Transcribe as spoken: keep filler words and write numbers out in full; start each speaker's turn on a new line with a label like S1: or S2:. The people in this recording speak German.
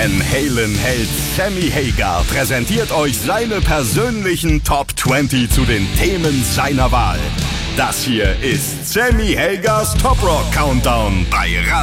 S1: Van Halen-Held Sammy Hagar präsentiert euch seine persönlichen Top zwanzig zu den Themen seiner Wahl. Das hier ist Sammy Hagars Top Rock Countdown bei Radio